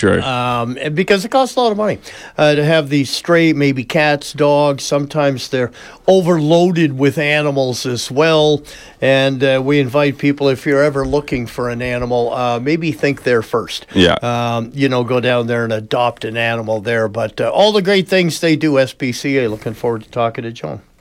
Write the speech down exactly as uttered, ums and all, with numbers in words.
Sure. Um, and because it costs a lot of money uh, to have these stray, maybe cats, dogs. Sometimes they're overloaded with animals as well. And uh, we invite people, if you're ever looking for an animal, uh, maybe think there first. Yeah. Um, you know, go down there and adopt an animal there. But uh, all the great things they do, S P C A. Looking forward to talking to Joan.